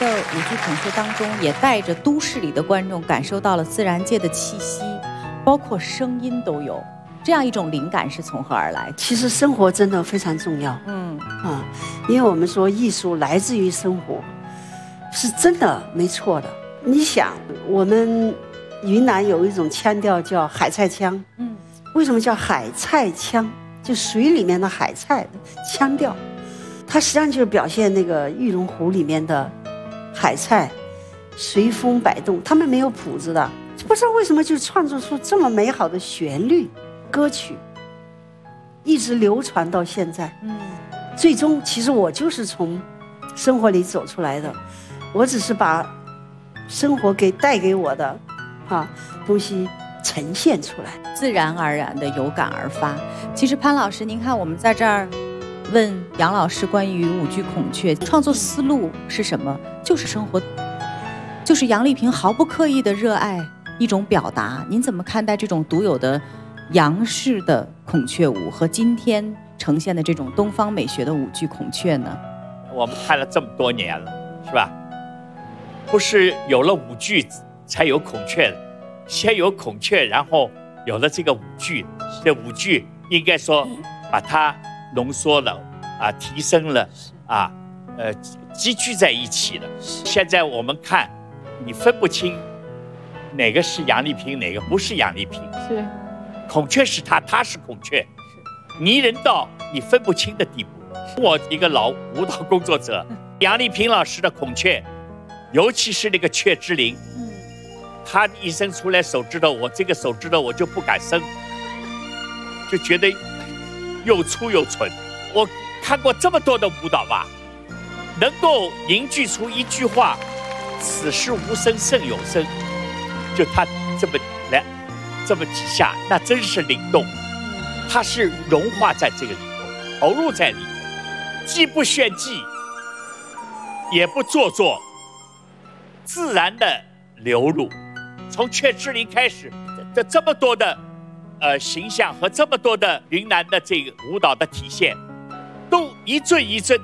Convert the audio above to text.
的舞剧孔雀当中，也带着都市里的观众感受到了自然界的气息，包括声音都有。这样一种灵感是从何而来？ 其实生活真的非常重要。因为我们说艺术来自于生活，是真的没错的。你想，我们云南有一种腔调叫海菜腔，为什么叫海菜腔？就水里面的海菜的腔调，它实际上就是表现那个玉龙湖里面的海菜随风摆动，他们没有谱子的，不知道为什么就创作出这么美好的旋律歌曲，一直流传到现在。最终其实我就是从生活里走出来的，我只是把生活带给我的东西呈现出来， 自然而然的有感而发。其实潘老师，您看我们在这儿问杨老师关于舞剧孔雀创作思路是什么，就是生活，就是杨丽萍毫不刻意的热爱一种表达。您怎么看待这种独有的杨氏的孔雀舞和今天呈现的这种东方美学的舞剧孔雀呢？ 我们看了这么多年了，是吧？不是有了舞剧才有孔雀的，先有孔雀，然后有了这个舞剧。这舞剧应该说把它浓缩了提升了集聚在一起了。现在我们看，你分不清哪个是杨丽萍，哪个不是杨丽萍。 是， 孔雀是她，她是孔雀，迷人到你分不清的地步。我一个老舞蹈工作者，杨丽萍老师的孔雀，尤其是那个雀之灵，她一伸出来手指头，我这个手指头我就不敢伸，就觉得又粗又蠢。我看过这么多的舞蹈吧，能够凝聚出一句话，此时无声胜有声，就他这么几下，那真是灵动。他是融化在这个里头，投入在里头，既不炫技也不做作，自然的流露。从雀之灵开始的这么多的形象和这么多的云南的这个舞蹈的体现，都一阵一阵